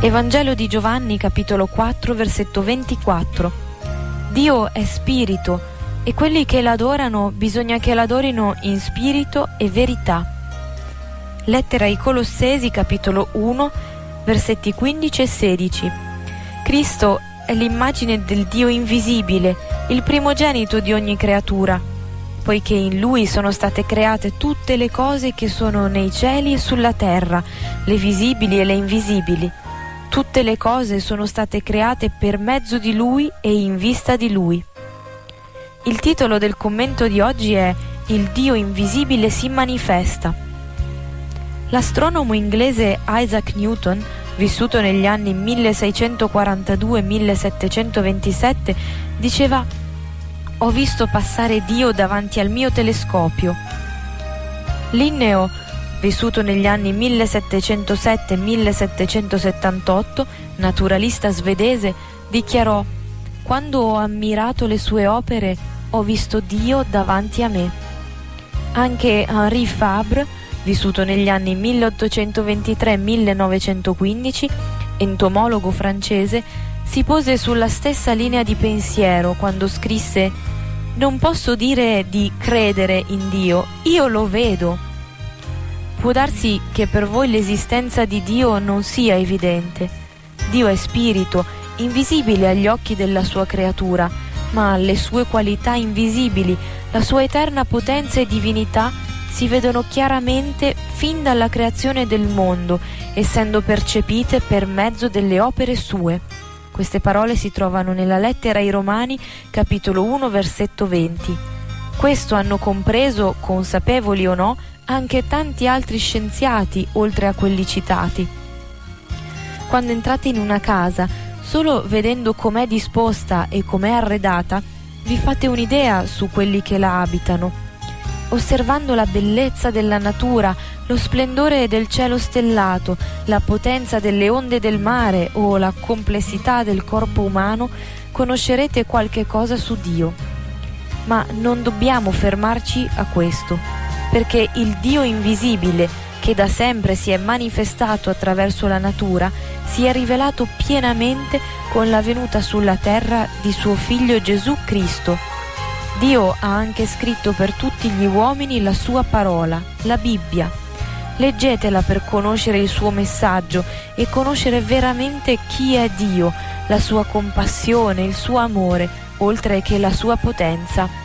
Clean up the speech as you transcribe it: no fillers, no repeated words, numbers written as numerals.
Evangelo di Giovanni, capitolo 4, versetto 24. Dio è spirito e quelli che l'adorano bisogna che l'adorino in spirito e verità. Lettera ai Colossesi, capitolo 1, versetti 15 e 16. Cristo è l'immagine del Dio invisibile, il primogenito di ogni creatura, poiché in Lui sono state create tutte le cose che sono nei cieli e sulla terra, le visibili e le invisibili. Tutte le cose sono state create per mezzo di Lui e in vista di Lui. Il titolo del commento di oggi è Il Dio invisibile si manifesta. L'astronomo inglese Isaac Newton, vissuto negli anni 1642-1727, diceva: «Ho visto passare Dio davanti al mio telescopio». Linneo, vissuto negli anni 1707-1778, naturalista svedese, dichiarò: «Quando ho ammirato le sue opere, ho visto Dio davanti a me». Anche Henri Fabre, vissuto negli anni 1823-1915, entomologo francese, si pose sulla stessa linea di pensiero quando scrisse: «Non posso dire di credere in Dio, io lo vedo». Può darsi che per voi l'esistenza di Dio non sia evidente. Dio è spirito, invisibile agli occhi della sua creatura, ma le sue qualità invisibili, la sua eterna potenza e divinità si vedono chiaramente fin dalla creazione del mondo, essendo percepite per mezzo delle opere sue. Queste parole si trovano nella lettera ai Romani, capitolo 1, versetto 20. Questo hanno compreso, consapevoli o no, anche tanti altri scienziati, oltre a quelli citati. Quando entrate in una casa, solo vedendo com'è disposta e com'è arredata, vi fate un'idea su quelli che la abitano. Osservando la bellezza della natura, lo splendore del cielo stellato, la potenza delle onde del mare o la complessità del corpo umano, conoscerete qualche cosa su Dio. Ma non dobbiamo fermarci a questo, perché il Dio invisibile, che da sempre si è manifestato attraverso la natura, si è rivelato pienamente con la venuta sulla terra di suo Figlio Gesù Cristo. Dio ha anche scritto per tutti gli uomini la sua parola, la Bibbia. Leggetela per conoscere il suo messaggio e conoscere veramente chi è Dio, la sua compassione, il suo amore, oltre che la sua potenza.